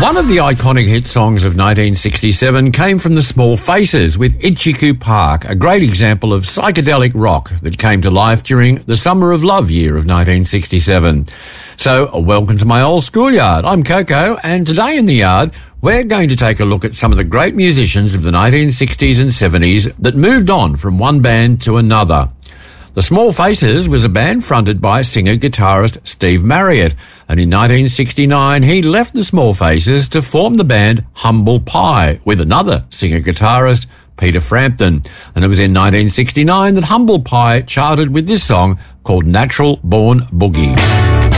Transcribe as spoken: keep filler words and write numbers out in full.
One of the iconic hit songs of nineteen sixty-seven came from the Small Faces with Itchycoo Park, a great example of psychedelic rock that came to life during the Summer of Love year of nineteen sixty-seven. So, welcome to my old schoolyard. I'm Coco, and today in the yard, we're going to take a look at some of the great musicians of the nineteen sixties and seventies that moved on from one band to another. The Small Faces was a band fronted by singer-guitarist Steve Marriott, and in nineteen sixty-nine he left the Small Faces to form the band Humble Pie with another singer-guitarist, Peter Frampton. And it was in nineteen sixty-nine that Humble Pie charted with this song called Natural Born Boogie.